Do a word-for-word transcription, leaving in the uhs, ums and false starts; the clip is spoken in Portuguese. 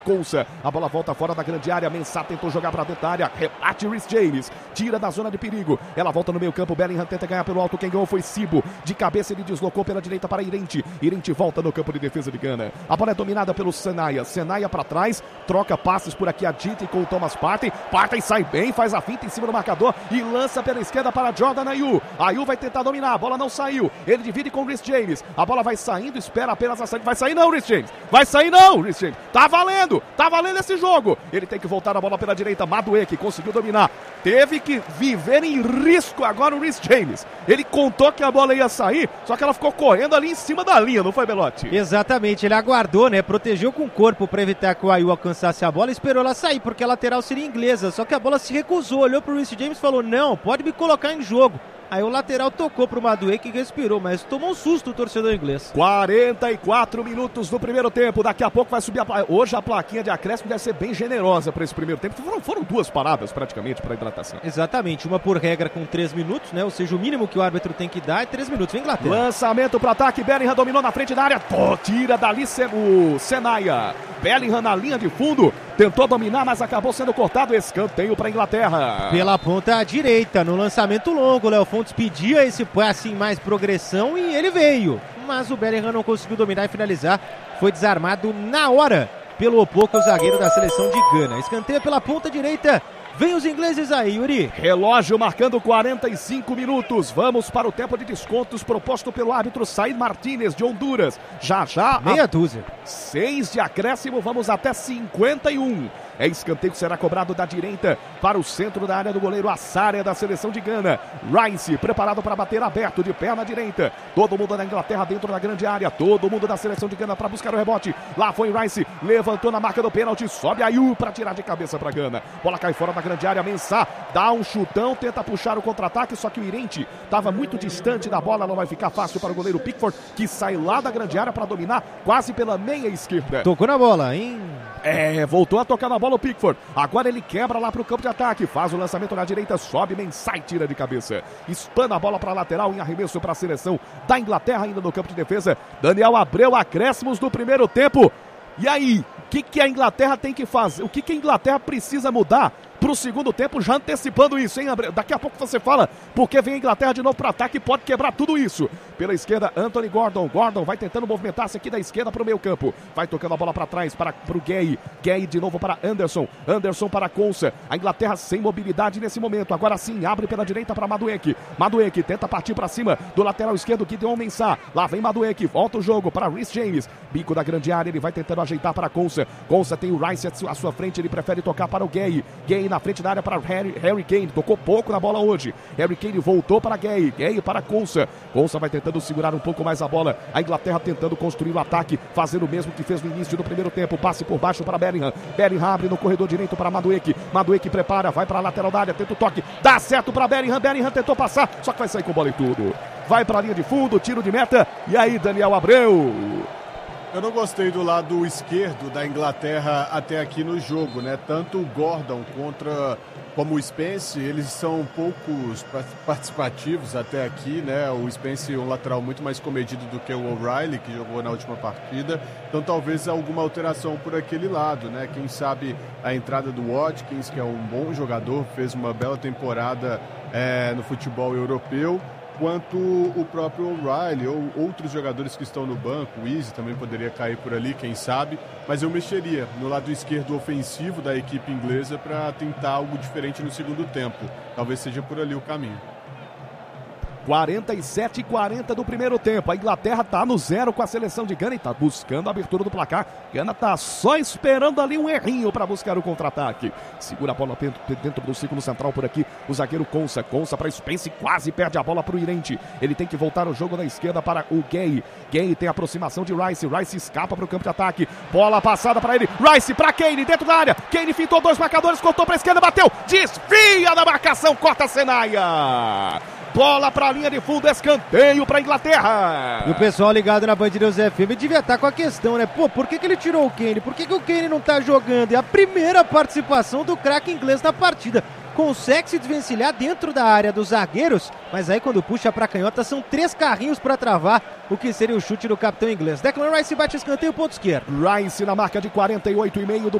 Consa, a bola volta fora da grande área, Mensah tentou jogar para dentro da área, rebate Reece James, tira da zona de perigo, ela volta no meio campo, Bellingham tenta ganhar pelo alto, quem ganhou foi Sibo, de cabeça ele deslocou pela direita para Irente, Irente volta no campo de defesa de Gana, a bola é dominada pelo Senaya, Senaya para trás, troca passes por aqui a Dite com o Thomas Partey, Partey sai bem, faz a finta em cima do marcador e lança pela esquerda para Jordan Ayew, Ayew vai tentar dominar, a bola não saiu, ele divide com o Reece James, a bola vai saindo, espera apenas a saída, vai sair não Reece James, vai sair não Reece James, tá valendo! Tá valendo esse jogo. Ele tem que voltar a bola pela direita. Madueke conseguiu dominar. Teve que viver em risco agora o Reece James. Ele contou que a bola ia sair, só que ela ficou correndo ali em cima da linha, não foi, Belotti? Exatamente. Ele aguardou, né? Protegeu com o corpo para evitar que o Ayew alcançasse a bola e esperou ela sair, porque a lateral seria inglesa. Só que a bola se recusou. Olhou pro Reece James e falou, não, pode me colocar em jogo. Aí o lateral tocou pro Madueke e respirou, mas tomou um susto o torcedor inglês. quarenta e quatro minutos do primeiro tempo, daqui a pouco vai subir a pla... Hoje a plaquinha de acréscimo deve ser bem generosa para esse primeiro tempo. Foram, foram duas paradas praticamente para a hidratação. Exatamente, uma por regra com três minutos, né? Ou seja, o mínimo que o árbitro tem que dar é três minutos. Vem Inglaterra. Lançamento para ataque, Bellingham dominou na frente da área, Pô, tira dali o Senaya. Bellingham na linha de fundo, tentou dominar, mas acabou sendo cortado. Escanteio para a Inglaterra. Pela ponta direita, no lançamento longo, Léo Fontes pedia esse passe em mais progressão e ele veio. Mas o Bellingham não conseguiu dominar e finalizar. Foi desarmado na hora pelo Opoku, o zagueiro da seleção de Gana. Escanteio pela ponta direita. Vem os ingleses aí, Yuri. Relógio marcando quarenta e cinco minutos. Vamos para o tempo de descontos proposto pelo árbitro Said Martínez de Honduras. Já já. Meia dúzia. Seis de acréscimo, vamos até cinquenta e um. É escanteio que será cobrado da direita para o centro da área do goleiro Assária da seleção de Gana. Rice preparado para bater aberto de perna direita. Todo mundo da Inglaterra dentro da grande área. Todo mundo da seleção de Gana para buscar o rebote. Lá foi Rice, levantou na marca do pênalti. Sobe Ayew para tirar de cabeça para Gana. Bola cai fora da grande área. Mensah dá um chutão, tenta puxar o contra-ataque. Só que o Irente estava muito distante da bola. Não vai ficar fácil para o goleiro Pickford, que sai lá da grande área para dominar quase pela meia esquerda. Tocou na bola, hein? É, voltou a tocar na bola o Pickford. Agora ele quebra lá para o campo de ataque. Faz o lançamento na direita, sobe, Mensah e tira de cabeça. Espana a bola para a lateral em arremesso para a seleção da Inglaterra ainda no campo de defesa. Daniel Abreu, acréscimos do primeiro tempo. E aí, o que, que a Inglaterra tem que fazer? O que, que a Inglaterra precisa mudar para o segundo tempo, já antecipando isso, hein, Abreu? Daqui a pouco você fala, porque vem a Inglaterra de novo para ataque e pode quebrar tudo isso. Pela esquerda, Anthony Gordon. Gordon vai tentando movimentar-se aqui da esquerda para o meio campo. Vai tocando a bola para trás para o Gay. Gay de novo para Anderson. Anderson para Konsa. A Inglaterra sem mobilidade nesse momento. Agora sim, abre pela direita para Madueke. Madueke tenta partir para cima do lateral esquerdo, Gideon Mensah. Lá vem Madueke, volta o jogo para Reece James. Bico da grande área, ele vai tentando ajeitar para Konsa. Konsa tem o Rice à sua frente, ele prefere tocar para o Gay. Gay na frente da área para Harry, Harry Kane, tocou pouco na bola hoje. Harry Kane voltou para Gay, Gay para Konsa. Konsa vai tentando segurar um pouco mais a bola. A Inglaterra tentando construir o ataque, fazendo o mesmo que fez no início do primeiro tempo. Passe por baixo para Bellingham. Bellingham abre no corredor direito para Madueke. Madueke prepara, vai para a lateral da área, tenta o toque, dá certo para Bellingham. Bellingham tentou passar, só que vai sair com bola e tudo. Vai para a linha de fundo, tiro de meta. E aí, Daniel Abreu? Eu não gostei do lado esquerdo da Inglaterra até aqui no jogo, né? Tanto o Gordon contra como o Spence, eles são poucos participativos até aqui, né? O Spence é um lateral muito mais comedido do que o O'Reilly, que jogou na última partida. Então talvez alguma alteração por aquele lado, né? Quem sabe a entrada do Watkins, que é um bom jogador, fez uma bela temporada é, no futebol europeu. Quanto o próprio O'Reilly ou outros jogadores que estão no banco, o Easy também poderia cair por ali, quem sabe, mas eu mexeria no lado esquerdo ofensivo da equipe inglesa para tentar algo diferente no segundo tempo. Talvez seja por ali o caminho. quarenta e sete e quarenta do primeiro tempo. A Inglaterra tá no zero com a seleção de Gana e tá buscando a abertura do placar. Gana tá só esperando ali um errinho para buscar o contra-ataque. Segura a bola dentro do círculo central por aqui. O zagueiro Konsa. Konsa para Spence, quase perde a bola para o Irente. Ele tem que voltar o jogo da esquerda para o Gay. Gay tem a aproximação de Rice. Rice escapa para o campo de ataque. Bola passada para ele. Rice para Kane dentro da área. Kane fintou dois marcadores, cortou para a esquerda, bateu. Desvia da marcação, corta a Senaya. Bola para a linha de fundo, escanteio para a Inglaterra. E o pessoal ligado na Band News F M devia estar com a questão, né? Pô, por que, que ele tirou o Kane? Por que, que o Kane não tá jogando? É a primeira participação do craque inglês na partida. consegue se desvencilhar dentro da área dos zagueiros, mas aí quando puxa para a canhota são três carrinhos para travar o que seria o chute do capitão inglês. Declan Rice bate escanteio, ponto esquerdo. Rice na marca de quarenta e oito e meio do